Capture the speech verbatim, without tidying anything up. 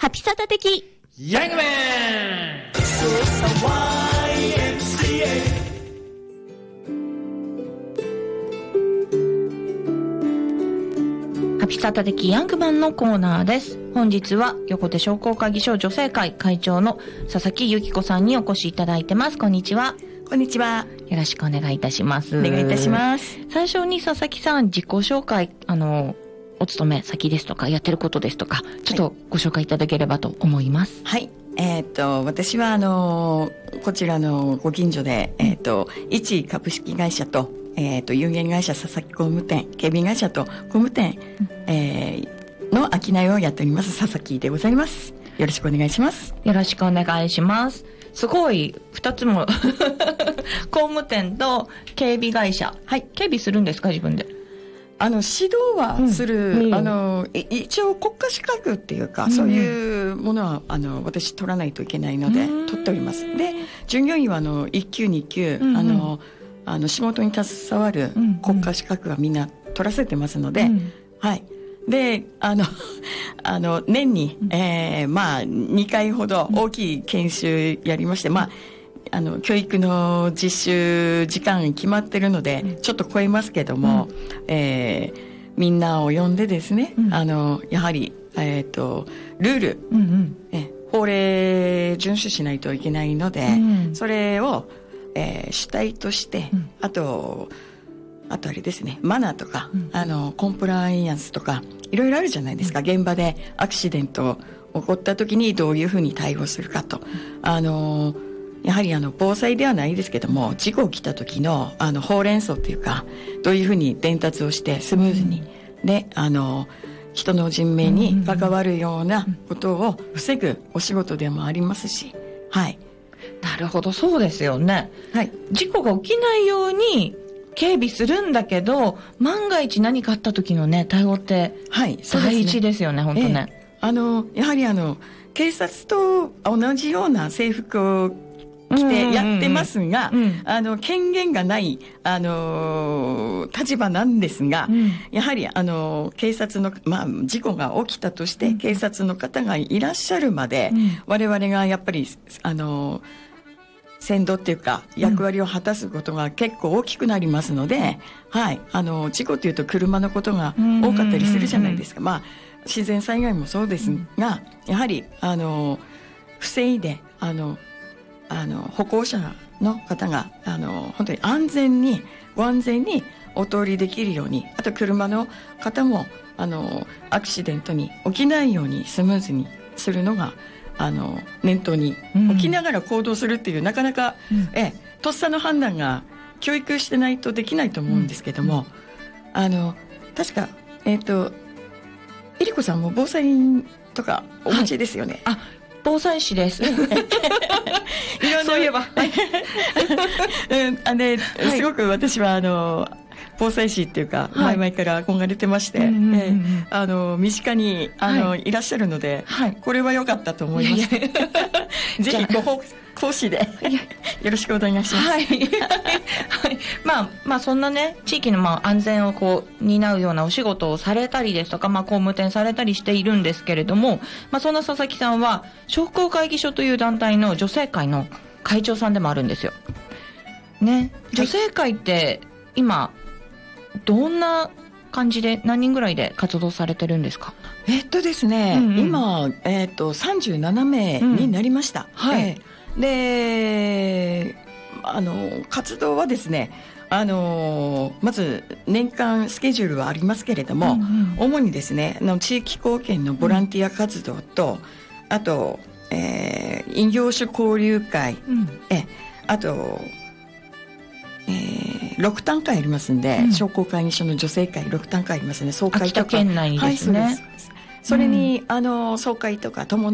ハピサタ的ヤングマン。 ハピサタ的ヤングマンのコーナーです。本日は横手商工会議所女性会会長の佐々木由紀子さんにお越しいただいてます。こんにちは。 こんにちは。 よろしくお願いいたします。 お願いいたします。 最初に佐々木さん、自己紹介、あのお勤め先ですとかやってることですとか、ちょっとご紹介いただければと思います。 はい。えっ、ー、と私はあのこちらのご近所でえっ、ー、と一株式会社とえっ、ー、と有限会社佐々木工務店、警備会社と工務店、うん、えー、の商いをやっております佐々木でございます。よろしくお願いします。 よろしくお願いします。すごい二つも工務店と警備会社、はい、警備するんですか自分で？ あの指導はする、うんうん、あの一応国家資格っていうか、うん、そういうものはあの私取らないといけないので、うん、取っております。で従業員はあのいっ級に級、うんうん、あのあの仕事に携わる国家資格はみんな取らせてますので、うん、はい。であのあの年に、えー、まあにかいほど大きい研修やりまして、まああの教育の実習時間決まってるので、うん、ちょっと超えますけども、うん、えー、みんなを呼んでですね、うん、あのやはり、えー、とルール、うんうん、え法令遵守しないといけないので、うん、それを、えー、主体として、うん、あとあとあれですね、マナーとか、うん、あのコンプライアンスとかいろいろあるじゃないですか、うん、現場でアクシデント起こった時にどういうふうに対応するかと、うん、あのやはりあの防災ではないですけども、事故起きた時のあのほうれん草っていうか、どういうふうに伝達をしてスムーズに、うん、であの人の人命に関わるようなことを防ぐお仕事でもありますし、はい。 なるほど、そうですよね。 はい。 事故が起きないように警備するんだけど、万が一何かあった時のね対応って第一ですよね、はい、本当ね。 ええ、あのやはりあの警察と同じような制服を来てやってますが、うんうんうん、あの権限がない、あのー、立場なんですが、うん、やはりあの警察の、まあ、事故が起きたとして、うん、警察の方がいらっしゃるまで、うん、我々がやっぱりあの先導っていうか役割を果たすことが結構大きくなりますので、うん、はい、あの事故というと車のことが多かったりするじゃないですか、うんうんうんうん、まあ、自然災害もそうですが、うん、やはりあの防いであのあの歩行者の方があの本当に安全にご安全にお通りできるように、あと車の方もあのアクシデントに起きないようにスムーズにするのがあの念頭に置きながら行動するっていう、うん、なかなか、うん、えとっさの判断が教育してないとできないと思うんですけども、うん、あの確かえっ、ー、とえりこさんも防災とかお持ちですよね。 はい、あ、防災士です。そういえば、はい、 うん、あね、すごく私はあの防災士っていうか、はい、前々から憧れてまして、うんうんうん、えー、あの身近にあの、はい、いらっしゃるので、はい、これは良かったと思います。ぜひご講師でよろしくお願いします。はい、はい、 まあまあそんなね地域のまあ安全をこう担うようなお仕事をされたりですとか、まあ工務店されたりしているんですけれども、まあそんな佐々木さんは商工会議所という団体の女性会の会長さんでもあるんですよ。ね、女性会って今どんな感じで何人ぐらいで活動されてるんですか？ えっとですね、うんうん、今、えー、っとさんじゅうななめいになりました。うん、はい。えー、で、あの活動はですね、あのまず年間スケジュールはありますけれども、うんうん、主にですね、あの地域貢献のボランティア活動と、うん、あと、えー、異業種交流会、うん、えあと、えー、ろく単会ありますんで、うん、商工会議所の女性会ろく単会ありますね、総会とか、 秋田県内にですね、 はい、そうです。それに、うん、あの総会とか友